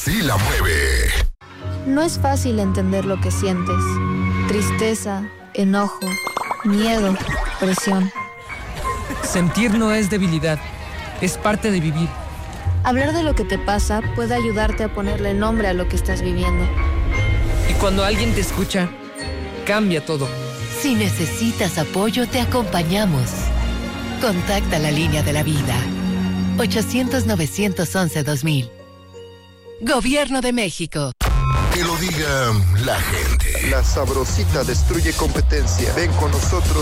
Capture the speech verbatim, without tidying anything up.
sí la mueve. No es fácil entender lo que sientes. Tristeza, enojo, miedo, presión. Sentir no es debilidad, es parte de vivir. Hablar de lo que te pasa puede ayudarte a ponerle nombre a lo que estás viviendo. Y cuando alguien te escucha, cambia todo. Si necesitas apoyo, te acompañamos. Contacta la línea de la vida. ochocientos, novecientos once, dos mil. Gobierno de México. Que lo diga la gente. La Sabrosita destruye competencia. Ven con nosotros